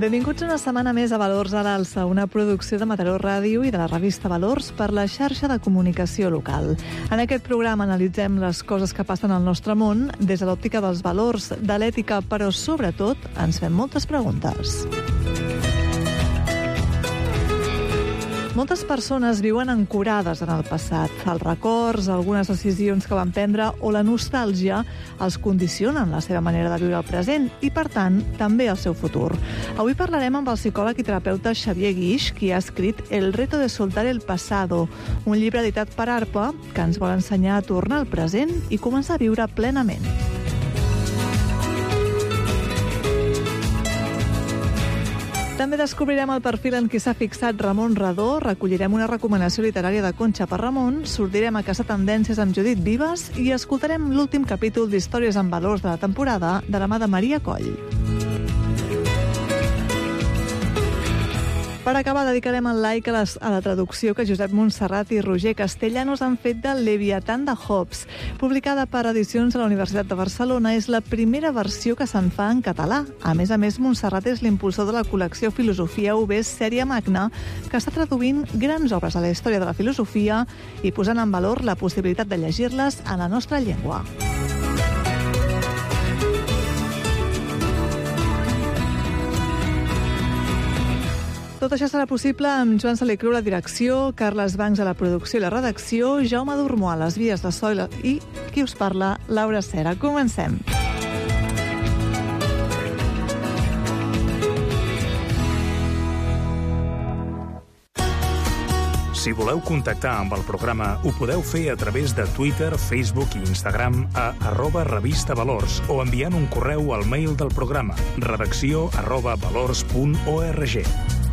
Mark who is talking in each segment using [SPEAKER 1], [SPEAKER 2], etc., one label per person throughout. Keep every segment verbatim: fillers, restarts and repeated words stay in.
[SPEAKER 1] Benvinguts una setmana més a Valors a l'Alça, una producció de Mataró Ràdio i de la revista Valors per la xarxa de comunicació local. En aquest programa analitzem les coses que passen al nostre món des de l'òptica dels valors, de l'ètica, però sobretot ens fem moltes preguntes. Moltes persones viuen ancorades en el passat. Els records, algunes decisions que van prendre o la nostàlgia els condicionen la seva manera de viure el present i, per tant, també el seu futur. Avui parlarem amb el psicòleg i terapeuta Xavier Guix, qui ha escrit El reto de soltar el pasado, un llibre editat per ARPA que ens vol ensenyar a tornar al present i començar a viure plenament. També descobrirem el perfil en què s'ha fixat Ramon Redó, recollirem una recomanació literària de Conxa per Ramon, sortirem a caçar tendències amb Judit Vives i escoltarem l'últim capítol d'Històries amb valors de la temporada de la mà de Maria Coll. Per acabar, dedicarem el like a, les, a la traducció que Josep Montserrat i Roger Castellanos han fet del Leviatán de Hobbes. Publicada per Edicions de la Universitat de Barcelona, és la primera versió que se'n fa en català. A més a més, Montserrat és l'impulsor de la col·lecció Filosofia U B Sèrie Magna, que està traduint grans obres a la història de la filosofia i posant en valor la possibilitat de llegir-les en la nostra llengua. Tot això serà possible amb Joan Salicru a la direcció, Carles Bancs a la producció i la redacció, Jaume Dormó a les vies de so i qui us parla, Laura Cera. Comencem.
[SPEAKER 2] Si voleu contactar amb el programa, ho podeu fer a través de Twitter, Facebook i Instagram a arroba revista valors o enviant un correu al mail del programa redacció arroba valors punt org.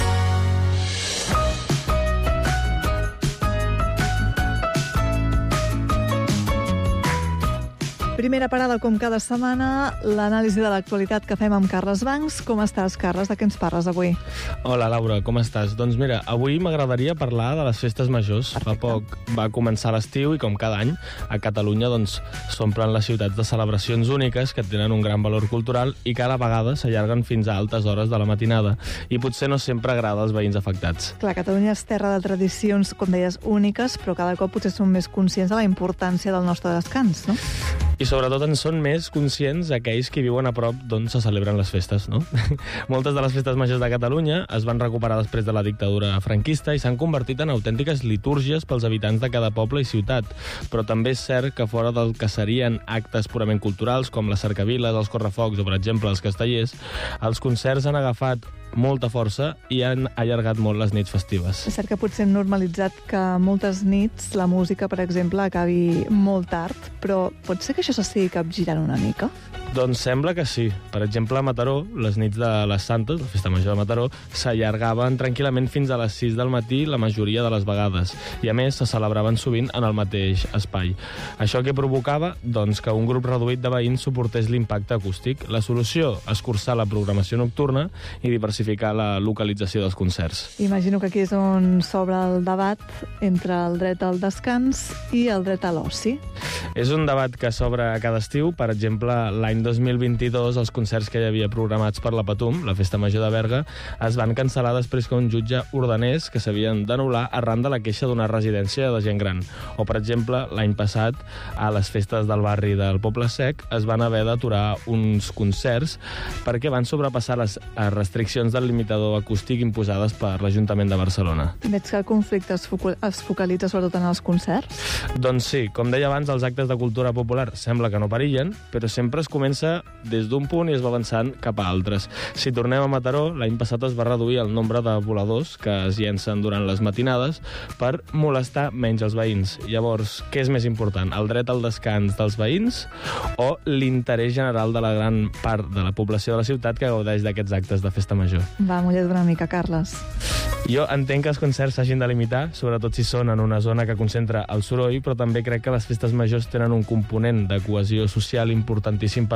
[SPEAKER 1] Primera parada, com cada setmana, l'anàlisi de l'actualitat que fem amb Carles Bancs. Com estàs, Carles? De què ens parles avui?
[SPEAKER 3] Hola, Laura, com estàs? Doncs mira, avui m'agradaria parlar de les festes majors. Perfecte. Fa poc va començar l'estiu i, com cada any, a Catalunya doncs, s'omplen les ciutats de celebracions úniques que tenen un gran valor cultural i cada vegada s'allarguen fins a altes hores de la matinada i potser no sempre agrada als veïns afectats.
[SPEAKER 1] Clar, Catalunya és terra de tradicions, com deies, úniques, però cada cop potser som més conscients de la importància del nostre descans, no?
[SPEAKER 3] I sobretot en són més conscients aquells que viuen a prop d'on se celebren les festes, no? Moltes de les festes majors de Catalunya es van recuperar després de la dictadura franquista i s'han convertit en autèntiques litúrgies pels habitants de cada poble i ciutat. Però també és cert que fora del que serien actes purament culturals, com les cercaviles, els correfocs o, per exemple, els castellers, els concerts han agafat molta força i han allargat molt les nits festives.
[SPEAKER 1] És cert que potser hem normalitzat que moltes nits la música, per exemple, acabi molt tard, però pot ser que això s'estigui capgirant una mica?
[SPEAKER 3] Doncs sembla que sí. Per exemple, a Mataró, les nits de les Santes, la festa major de Mataró, s'allargaven tranquil·lament fins a les sis del matí la majoria de les vegades. I a més, se celebraven sovint en el mateix espai. Això què provocava? Doncs que un grup reduït de veïns suportés l'impacte acústic. La solució? Escurçar la programació nocturna i diversificar la localització dels concerts.
[SPEAKER 1] Imagino que aquí és on s'obre el debat entre el dret al descans i el dret a l'oci.
[SPEAKER 3] És un debat que s'obre cada estiu. Per exemple, l'any dos mil vint-i-dos els concerts que hi havia programats per la Patum, la festa major de Berga, es van cancel·lar després que un jutge ordenés que s'havien d'anul·lar arran de la queixa d'una residència de gent gran. O, per exemple, l'any passat, a les festes del barri del Poble Sec es van haver d'aturar uns concerts perquè van sobrepassar les restriccions del limitador acústic imposades per l'Ajuntament de Barcelona.
[SPEAKER 1] Veig que el conflicte es, focal es focalitza sobretot en els concerts?
[SPEAKER 3] Doncs sí, com deia abans, els actes de cultura popular sembla que no perillen, però sempre es comença des d'un punt i es va avançant cap a altres. Si tornem a Mataró, l'any passat es va reduir el nombre de voladors que es llencen durant les matinades per molestar menys els veïns. Llavors, què és més important? El dret al descans dels veïns o l'interès general de la gran part de la població de la ciutat que gaudeix d'aquests actes de festa major?
[SPEAKER 1] Va, mulla't una mica, Carles.
[SPEAKER 3] Jo entenc que els concerts s'hagin de limitar, sobretot si són en una zona que concentra el soroll, però també crec que les festes majors tenen un component de cohesió social importantíssim per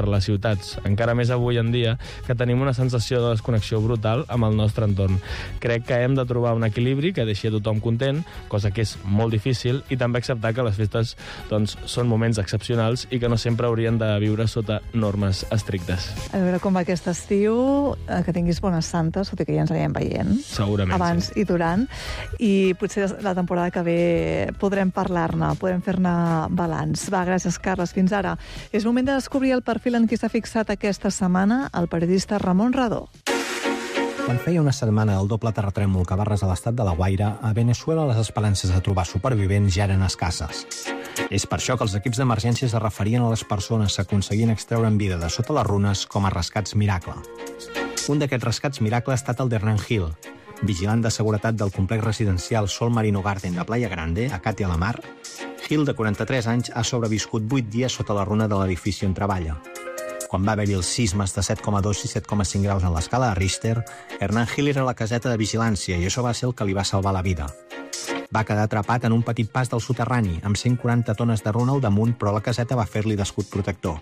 [SPEAKER 3] per les ciutats, encara més avui en dia, que tenim una sensació de desconnexió brutal amb el nostre entorn. Crec que hem de trobar un equilibri que deixi a tothom content, cosa que és molt difícil, i també acceptar que les festes doncs, són moments excepcionals i que no sempre haurien de viure sota normes estrictes.
[SPEAKER 1] A veure com va aquest estiu, que tinguis bones santes, tot i que ja ens anirem veient.
[SPEAKER 3] Segurament,
[SPEAKER 1] abans
[SPEAKER 3] sí.
[SPEAKER 1] I durant. I potser la temporada que ve podrem parlar-ne, podrem fer-ne balanç. Va, gràcies, Carles. Fins ara. És moment de descobrir el perfil en qui s'ha fixat aquesta setmana el periodista Ramon Radó.
[SPEAKER 4] Quan feia una setmana el doble terratrèmol que va arrasar l'estat de La Guaira, a Veneçuela les esperances de trobar supervivents ja eren escasses. És per això que els equips d'emergències es referien a les persones que aconseguien extreure en vida de sota les runes com a rescats miracle. Un d'aquests rescats miracle ha estat el d'Hernán Gil, vigilant de seguretat del complex residencial Sol Marino Garden de Playa Grande, a Càtia la Mar. Gil, de quaranta-tres anys, ha sobreviscut vuit dies sota la runa de l'edifici on treballa. Quan va haver-hi els sismes de set coma dos i set coma cinc graus en l'escala de Richter, Hernán Gil era a la caseta de vigilància i això va ser el que li va salvar la vida. Va quedar atrapat en un petit pas del soterrani, amb cent quaranta tones de runa al damunt, però la caseta va fer-li d'escut protector.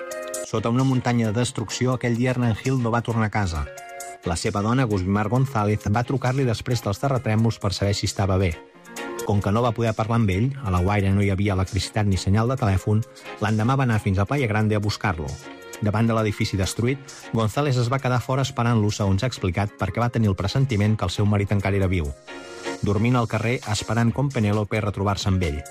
[SPEAKER 4] Sota una muntanya de destrucció, aquell dia Hernán Gil no va tornar a casa. La seva dona, Gusmar González, va trucar-li després dels terratrèmols per saber si estava bé. Com que no va poder parlar amb ell, a La Guaira no hi havia electricitat ni senyal de telèfon, l'endemà va anar fins a Playa Grande a buscar-lo. Davant de l'edifici destruït, González es va quedar fora esperant-lo, segons ha explicat, perquè va tenir el pressentiment que el seu marit encara era viu. Dormint al carrer, esperant com Penélope retrobar-se amb ell.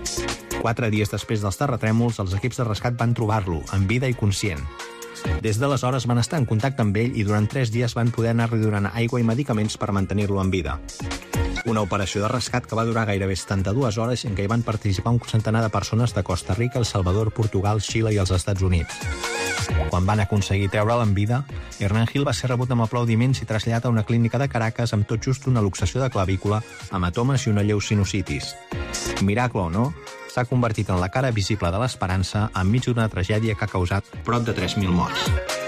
[SPEAKER 4] Quatre dies després dels terratrèmols, els equips de rescat van trobar-lo, en vida i conscient. Des d'aleshores van estar en contacte amb ell i durant tres dies van poder anar-li donant aigua i medicaments per mantenir-lo en vida. Una operació de rescat que va durar gairebé setanta-dues hores en què hi van participar un centenar de persones de Costa Rica, El Salvador, Portugal, Xile i els Estats Units. Quan van aconseguir treure'l en vida, Hernán Gil va ser rebut amb aplaudiments i traslladat a una clínica de Caracas amb tot just una luxació de clavícula, hematomes i una lleu sinusitis. Miracle o no, s'ha convertit en la cara visible de l'esperança enmig d'una tragèdia que ha causat prop de tres mil morts.